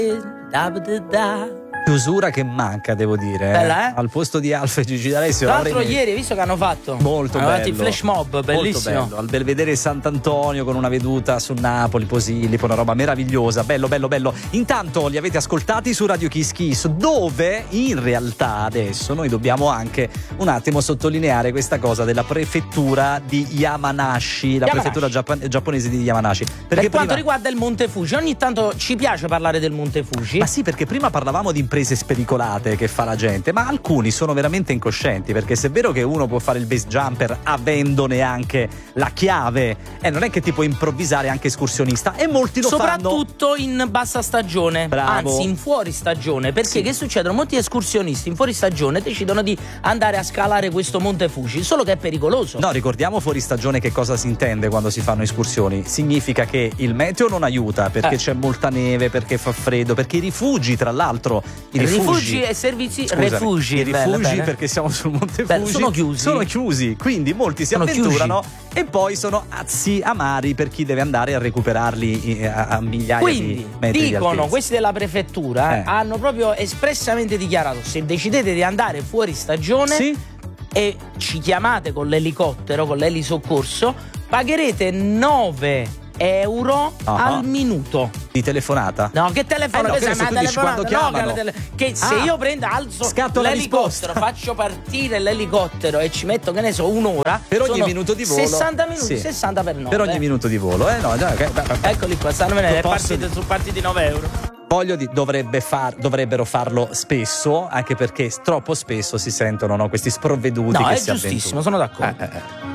Chiusura che manca, devo dire. Bella, eh? Al posto di Alfa e Gigi D'Alessio. Tra l'altro ieri, visto che hanno fatto? Molto bello. Hanno fatto il flash mob, bellissimo. Molto bello. Al Belvedere Sant'Antonio con una veduta su Napoli, Posillipo, una roba meravigliosa. Bello, bello, bello. Intanto li avete ascoltati su Radio Kiss Kiss, dove in realtà adesso noi dobbiamo anche un attimo sottolineare questa cosa della prefettura di Yamanashi, la prefettura giapponese di Yamanashi. Perché per quanto riguarda il Monte Fuji, ogni tanto ci piace parlare del Monte Fuji. Ma sì, perché prima parlavamo di imprese spericolate che fa la gente, ma alcuni sono veramente incoscienti, perché se è vero che uno può fare il base jumper avendo neanche la chiave, non è che ti puoi improvvisare anche escursionista, e molti lo soprattutto fanno. In bassa stagione. Bravo. Anzi in fuori stagione, perché sì. Che succedono? Molti escursionisti in fuori stagione decidono di andare a scalare questo Monte Fuji, solo che è pericoloso. No, ricordiamo fuori stagione che cosa si intende quando si fanno escursioni. Significa che il meteo non aiuta, perché c'è molta neve, perché fa freddo, perché i rifugi, tra l'altro, i rifugi e servizi. Scusami, refugi, i rifugi, bene. Perché siamo sul Monte Fuji, sono chiusi, quindi molti si avventurano e poi sono azzi amari per chi deve andare a recuperarli a migliaia di metri di altezza. Questi della prefettura hanno proprio espressamente dichiarato: se decidete di andare fuori stagione, sì, e ci chiamate con l'elicottero, con l'elisoccorso, pagherete 9 euro al minuto di telefonata. No, che telefono? No, che quando chiamano. Che se io alzo scatto l'elicottero, faccio partire l'elicottro e ci metto, che ne so, un'ora per ogni minuto di volo. 60 minuti, 60 per 9. Per ogni minuto di volo, Eccoli qua, stanno venendo, sono partiti 9 euro. Dovrebbero farlo spesso, anche perché troppo spesso si sentono questi sprovveduti che si avventurano. No, è giustissimo, sono d'accordo.